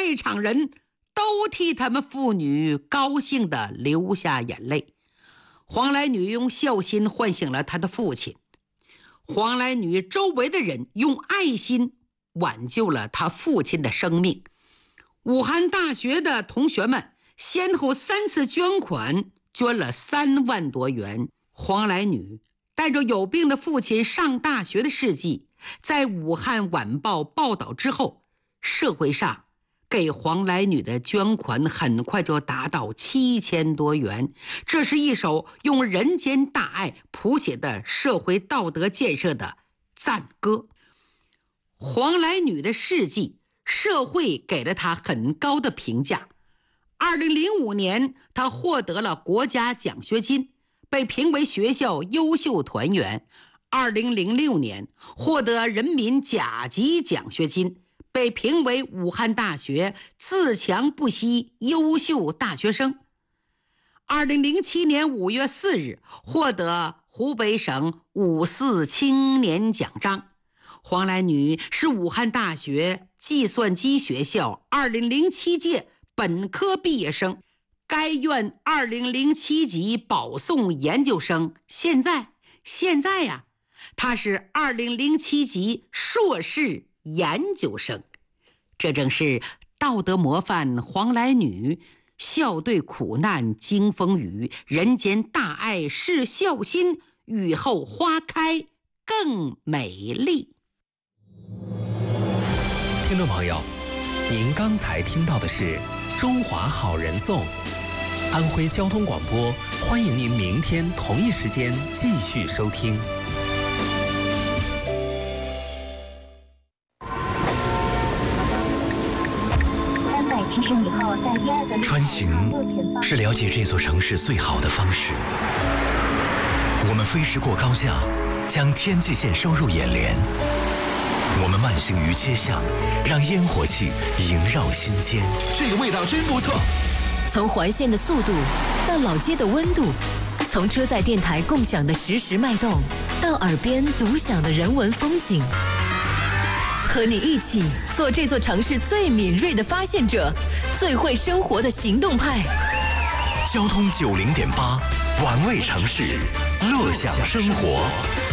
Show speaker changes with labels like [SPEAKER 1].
[SPEAKER 1] 在场人都替他们父女高兴地流下眼泪。黄来女用孝心唤醒了她的父亲，黄来女周围的人用爱心挽救了她父亲的生命。武汉大学的同学们先后3次捐款，捐了3万多元。黄来女带着有病的父亲上大学的事迹，在武汉晚报报道之后，社会上给黄来女的捐款很快就达到7000多元。这是一首用人间大爱谱写的社会道德建设的赞歌。黄来女的事迹，社会给了她很高的评价。2005年，她获得了国家奖学金，被评为学校优秀团员。2006年，获得人民甲级奖学金，被评为武汉大学自强不息优秀大学生。2007年5月4日，获得湖北省5·4青年奖章。黄来女是武汉大学计算机学校2007届本科毕业生，该院2007级保送研究生。现在呀，她是2007级硕士研究生。这正是道德模范黄来女，笑对苦难经风雨，人间大爱是孝心，雨后花开更美丽。
[SPEAKER 2] 听众朋友，您刚才听到的是《中华好人颂》，安徽交通广播，欢迎您明天同一时间继续收听。
[SPEAKER 3] 370米后，在第2个
[SPEAKER 4] 穿行是了解这座城市最好的方式。我们飞驰过高架，将天际线收入眼帘。我们慢行于街巷，让烟火气萦绕心间。
[SPEAKER 5] 这个味道真不错。
[SPEAKER 6] 从环线的速度到老街的温度，从车载电台共享的实时脉动，到耳边独享的人文风景，和你一起做这座城市最敏锐的发现者，最会生活的行动派。
[SPEAKER 4] 交通90.8，玩味城市，乐享生活。